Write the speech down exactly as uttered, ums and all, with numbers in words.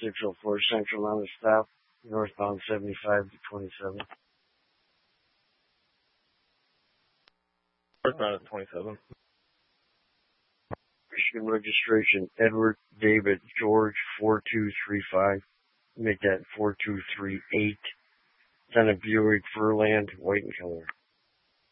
six oh four Central on the stop, northbound seventy-five to twenty-seven. Northbound at twenty-seven. Michigan registration, Edward David George four two three five. Make that four two three eight. Then a Buick Furland, white in color.